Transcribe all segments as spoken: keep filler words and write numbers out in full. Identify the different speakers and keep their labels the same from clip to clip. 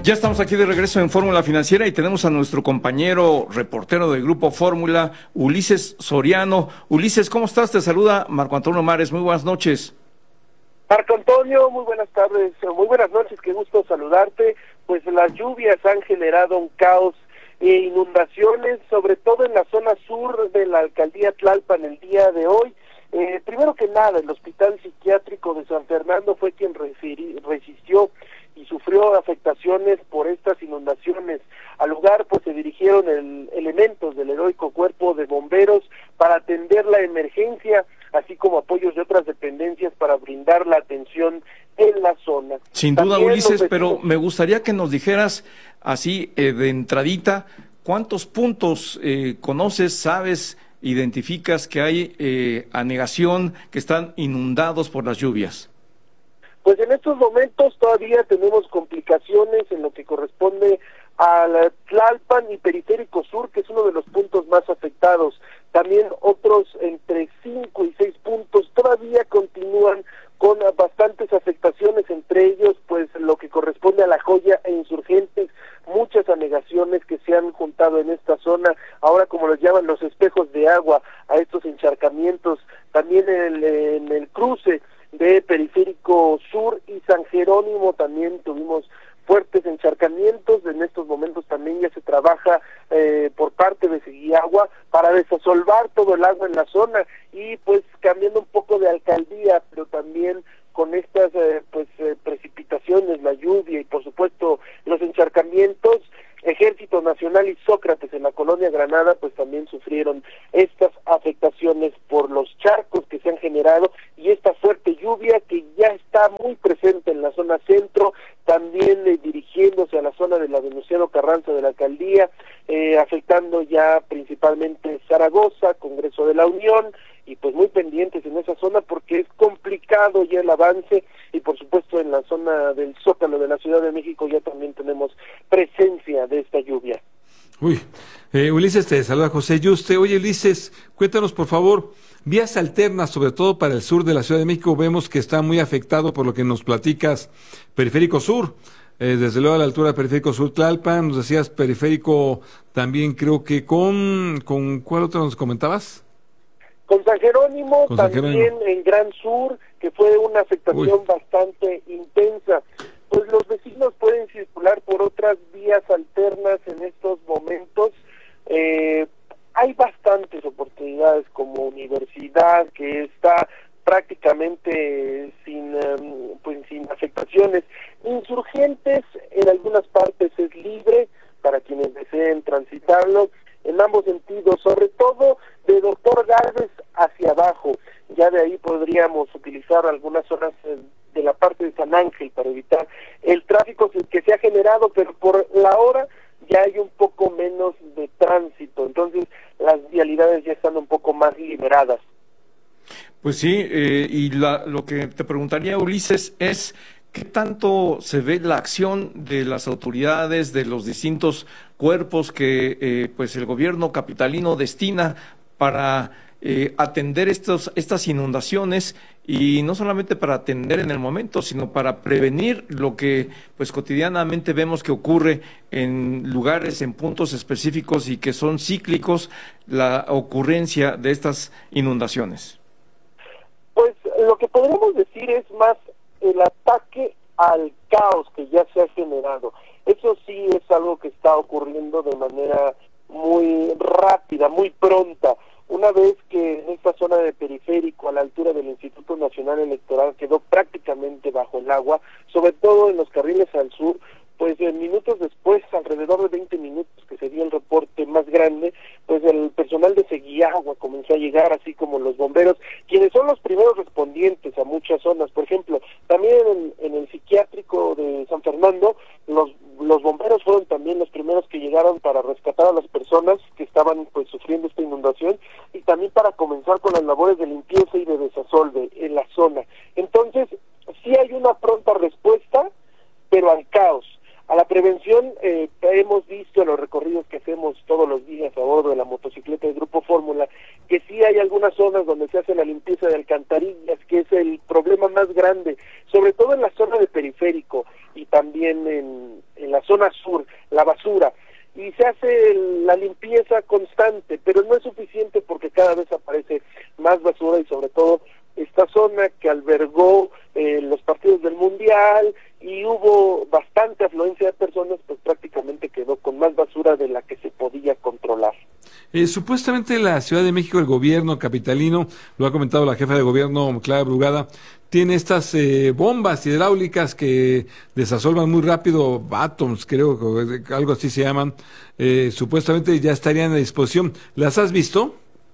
Speaker 1: Ya estamos aquí de regreso en Fórmula Financiera y tenemos a nuestro compañero reportero del Grupo Fórmula, Ulises Soriano. Ulises, ¿cómo estás? Te saluda Marco Antonio Mares. Muy buenas noches.
Speaker 2: Marco Antonio, muy buenas tardes, muy buenas noches, qué gusto saludarte. Pues las lluvias han generado un caos e inundaciones, sobre todo en la zona sur de la alcaldía Tlalpan el día de hoy. Eh, primero que nada, el Hospital Psiquiátrico de San Fernando fue quien resistió y sufrió afectaciones por estas inundaciones. Al lugar pues se dirigieron el, elementos del heroico cuerpo de bomberos para atender la emergencia, así como apoyos de otras dependencias para brindar la atención en la zona.
Speaker 1: Sin duda, También Ulises, vecinos... pero me gustaría que nos dijeras así eh, de entradita, ¿cuántos puntos eh, conoces, sabes, identificas que hay eh, anegación, que están inundados por las lluvias?
Speaker 2: Pues en estos momentos todavía tenemos complicaciones en lo que corresponde al Tlalpan y Periférico Sur, que es uno de los puntos más afectados. También otros entre cinco y seis puntos todavía continúan con bastantes afectaciones, entre ellos pues lo que corresponde a La Joya e Insurgentes, muchas anegaciones que se han juntado en esta zona, ahora como los llaman los espejos de agua, a estos encharcamientos, también en el, en el cruce de Periférico Sur y San Jerónimo también tuvimos fuertes encharcamientos. En estos momentos también ya se trabaja eh, por parte de Seguiagua para desasolvar todo el agua en la zona y pues cambiando un poco de alcaldía, pero también con estas eh, pues eh, precipitaciones, la lluvia y por supuesto los encharcamientos, Ejército Nacional y Sócrates en la colonia Granada pues también sufrieron estas afectaciones por los charcos que se han generado y esta fuerte lluvia que ya está muy presente en la zona centro, también eh, dirigiéndose a la zona de la Venustiano Carranza de la alcaldía, eh, afectando ya principalmente Zaragoza, Congreso de la Unión, y pues muy pendientes en esa zona porque es complicado ya el avance y por supuesto en la zona del Zócalo de la Ciudad de México ya también tenemos presencia de esta lluvia.
Speaker 3: Uy, eh, Ulises, te saluda José Yuste. Oye, Ulises, cuéntanos por favor, vías alternas, sobre todo para el sur de la Ciudad de México, vemos que está muy afectado por lo que nos platicas, Periférico Sur, eh, desde luego a la altura de Periférico Sur Tlalpan, nos decías Periférico también creo que con, con ¿cuál otro nos comentabas?
Speaker 2: Con San Jerónimo,
Speaker 3: Con San
Speaker 2: también
Speaker 3: Jerónimo.
Speaker 2: En Gran Sur, que fue una afectación Uy. bastante intensa. Pues los vecinos pueden circular por otras vías alternas en estos momentos. Eh, hay bastantes oportunidades como Universidad, que está prácticamente sin, um, pues, sin afectaciones. Insurgentes en algunas partes es libre para quienes deseen transitarlo en ambos sentidos, sobre todo de Doctor Gálvez hacia abajo. Ya de ahí podríamos utilizar algunas zonas de la parte de San Ángel para evitar el tráfico que se ha generado, pero por la hora ya hay un poco menos de tránsito, entonces las vialidades ya están un poco más liberadas.
Speaker 1: Pues sí, eh, y la, lo que te preguntaría, Ulises, es ¿qué tanto se ve la acción de las autoridades, de los distintos cuerpos que eh, pues el gobierno capitalino destina para eh, atender estos, estas inundaciones y no solamente para atender en el momento, sino para prevenir lo que pues cotidianamente vemos que ocurre en lugares, en puntos específicos y que son cíclicos, la ocurrencia de estas inundaciones?
Speaker 2: Pues lo que podríamos decir es más el ataque al caos que ya se ha generado. Eso sí es algo que está ocurriendo de manera muy rápida, muy pronta. Una vez que en esta zona de Periférico, a la altura del Instituto Nacional Electoral, quedó prácticamente bajo el agua, sobre todo en los carriles al sur, pues en minutos después, alrededor de veinte minutos que se dio el reporte más grande, pues el personal de Seguiagua comenzó a llegar, así como los bomberos, quienes son los primeros respondientes a muchas zonas. Por ejemplo, también en, en el psiquiátrico de San Fernando, los los bomberos fueron también los primeros que llegaron para rescatar a las personas que estaban pues sufriendo esta inundación y también para comenzar con las labores de limpieza y de desasolve en la zona. Entonces, sí hay una pronta respuesta, pero al caos. A la prevención, eh, hemos visto en los recorridos que hacemos todos los días a bordo de la motocicleta del Grupo Fórmula, que sí hay algunas zonas donde se hace la limpieza de alcantarillas, que es el problema más grande, sobre todo en la zona de Periférico y también en, en la zona sur, la basura, y se hace la limpieza constante, pero no es suficiente porque cada vez aparece más basura y sobre todo esta zona que albergó eh, los partidos del Mundial y hubo bastante afluencia de personas, pues prácticamente quedó con más basura de la que se podía controlar.
Speaker 3: Eh, supuestamente la Ciudad de México, el gobierno capitalino, lo ha comentado la jefa de gobierno, Clara Brugada, tiene estas eh, bombas hidráulicas que desasolvan muy rápido, átomos, creo que algo así se llaman, eh, supuestamente ya estarían a disposición. ¿Las has visto?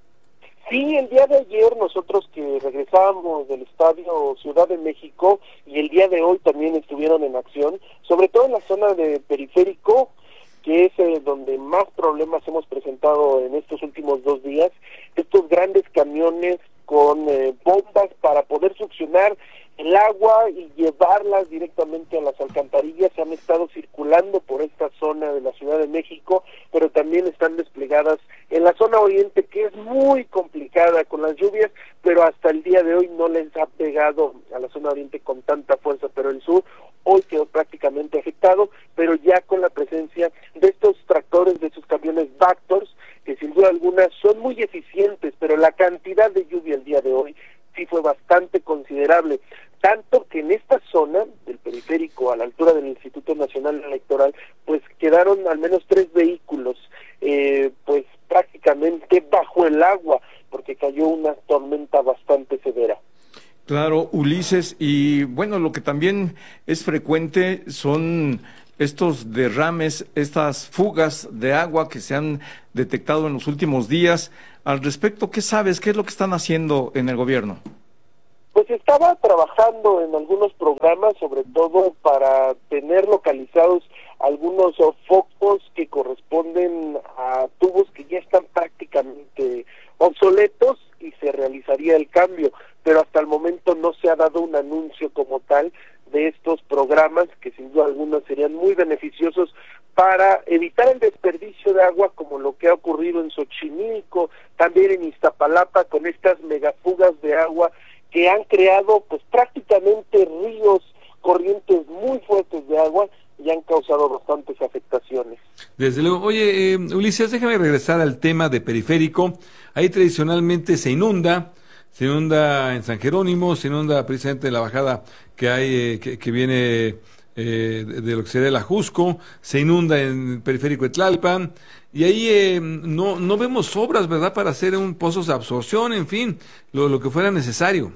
Speaker 2: Sí, el día de ayer nosotros que regresábamos del Estadio Ciudad de México y el día de hoy también estuvieron en acción, sobre todo en la zona de Periférico, que es eh, donde más problemas hemos presentado en estos últimos dos días, estos grandes camiones con eh, bombas para poder succionar el agua y llevarlas directamente a las alcantarillas, se han estado circulando por esta zona de la Ciudad de México, pero también están desplegadas en la zona oriente, que es muy complicada con las lluvias, pero hasta el día de hoy no les ha pegado a la zona oriente con tanta fuerza, pero el sur hoy quedó prácticamente afectado, pero ya con la presencia de estos tractores, de esos camiones Vactors, que sin duda alguna son muy eficientes, pero la cantidad de lluvia el día de hoy sí fue bastante considerable, tanto que en esta zona del periférico, a la altura del Instituto Nacional Electoral, pues quedaron al menos tres vehículos, eh, pues prácticamente bajo el agua, porque cayó una tormenta bastante severa.
Speaker 1: Claro, Ulises, y bueno, lo que también es frecuente son estos derrames, estas fugas de agua que se han detectado en los últimos días. Al respecto, ¿qué sabes? ¿Qué es lo que están haciendo en el gobierno?
Speaker 2: Pues estaba trabajando en algunos programas, sobre todo para tener localizados algunos uh, focos que corresponden a tubos que ya están prácticamente obsoletos y se realizaría el cambio, pero hasta el momento no se ha dado un anuncio como tal de estos programas que sin duda alguna serían muy beneficiosos para evitar el desperdicio de agua como lo que ha ocurrido en Xochimilco, también en Iztapalapa con estas megafugas de agua que han creado pues prácticamente ríos, corrientes muy fuertes de agua y han causado bastantes afectaciones.
Speaker 3: Desde luego. Oye, eh, Ulises, déjame regresar al tema de Periférico. Ahí tradicionalmente se inunda, se inunda en San Jerónimo, se inunda precisamente en la bajada que hay, eh, que, que viene eh, de, de lo que sería el Ajusco, se inunda en el Periférico de Tlalpan, y ahí eh, no no vemos obras, ¿verdad?, para hacer un pozos de absorción, en fin, lo, lo que fuera necesario.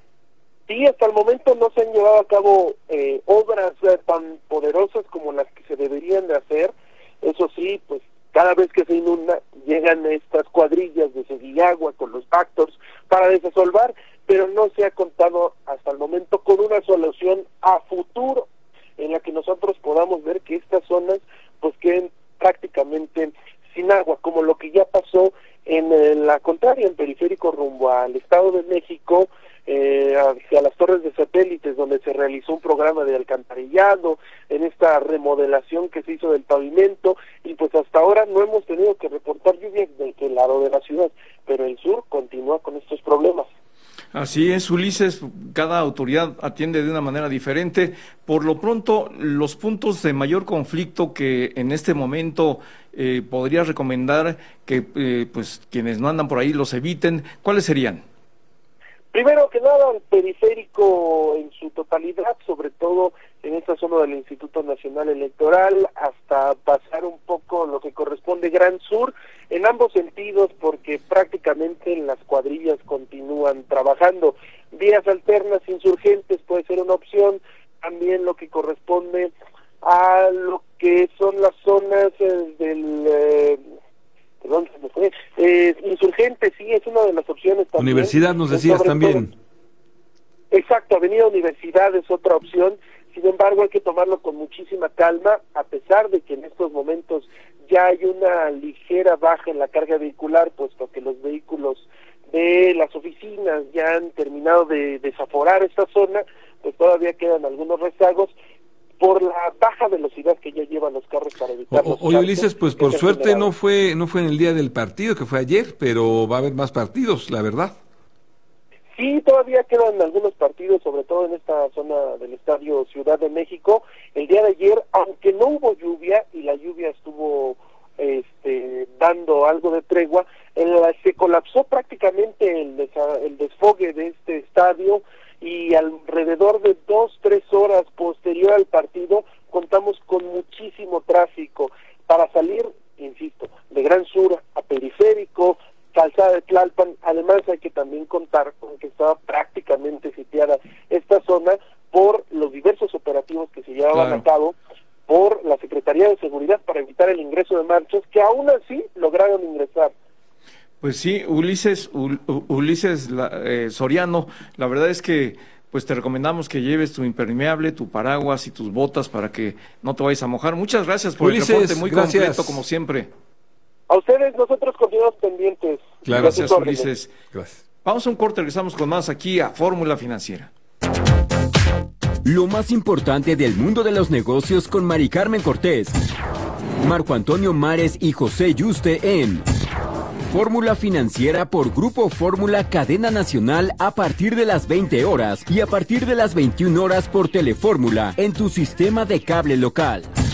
Speaker 2: Sí, hasta el momento no se han llevado a cabo eh, obras eh, tan poderosas como las que se deberían de hacer. Eso sí, pues cada vez que se inunda llegan estas cuadrillas de Seguiagua con los Vactors para desasolvar, pero no se ha contado hasta el momento con una solución a futuro en la que nosotros podamos ver que estas zonas pues queden prácticamente sin agua, como lo que ya pasó en eh, la contraria, en Periférico rumbo al Estado de México, eh, hacia las torres de satélites, donde se realizó un programa de alcantarillado, en esta remodelación que se hizo del pavimento, y pues hasta ahora no hemos tenido que reportar lluvias de aquel lado de la ciudad, pero el sur continúa con estos problemas.
Speaker 1: Así es, Ulises, cada autoridad atiende de una manera diferente. Por lo pronto, los puntos de mayor conflicto que en este momento eh, podrías recomendar que eh, pues quienes no andan por ahí los eviten, ¿cuáles serían?
Speaker 2: Primero que nada, el periférico en su totalidad, sobre todo en esta zona del Instituto Nacional Electoral, hasta pasar un poco lo que corresponde Gran Sur, en ambos sentidos, porque prácticamente las cuadrillas continúan trabajando. Vías alternas, insurgentes puede ser una opción, también lo que corresponde a lo que son las zonas eh, del... Eh, Perdón, se me fue. Eh, insurgente, sí, es una de las opciones también.
Speaker 3: Universidad, nos decías también.
Speaker 2: Todo. Exacto, Avenida Universidad es otra opción. Sin embargo, hay que tomarlo con muchísima calma, a pesar de que en estos momentos ya hay una ligera baja en la carga vehicular, puesto que los vehículos de las oficinas ya han terminado de desaforar esta zona, pues todavía quedan algunos rezagos por la baja velocidad que ya llevan los carros para evitar
Speaker 3: o,
Speaker 2: los
Speaker 3: Oye, Ulises, pues por suerte
Speaker 2: generado.
Speaker 3: no fue no fue en el día del partido, que fue ayer, pero va a haber más partidos, la verdad.
Speaker 2: Sí, todavía quedan algunos partidos, sobre todo en esta zona del Estadio Ciudad de México. El día de ayer, aunque no hubo lluvia y la lluvia estuvo este, dando algo de tregua, el, se colapsó prácticamente el, desa, el desfogue de este estadio y alrededor de dos, tres horas posterior al partido contamos con muchísimo tráfico para salir, insisto, de Gran Sur a Periférico, Calzada de Tlalpan. Además hay que también contar con que estaba prácticamente sitiada esta zona por los diversos operativos que se llevaban
Speaker 1: claro.
Speaker 2: a cabo por la Secretaría de Seguridad para evitar el ingreso de marchas, que aún así lograron ingresar.
Speaker 1: Pues sí, Ulises, Ul, Ulises la, eh, Soriano, la verdad es que pues te recomendamos que lleves tu impermeable, tu paraguas y tus botas para que no te vayas a mojar. Muchas gracias por
Speaker 3: Ulises,
Speaker 1: el reporte, muy
Speaker 3: gracias.
Speaker 1: completo como siempre.
Speaker 2: A ustedes, nosotros continuamos pendientes.
Speaker 3: Claro,
Speaker 1: gracias, Ulises.
Speaker 3: Gracias.
Speaker 1: Vamos a un corte, regresamos con más aquí a Fórmula Financiera.
Speaker 4: Lo más importante del mundo de los negocios con Mari Carmen Cortés, Marco Antonio Mares y José Yuste en Fórmula Financiera por Grupo Fórmula Cadena Nacional a partir de las veinte horas y a partir de las veintiuna horas por Telefórmula en tu sistema de cable local.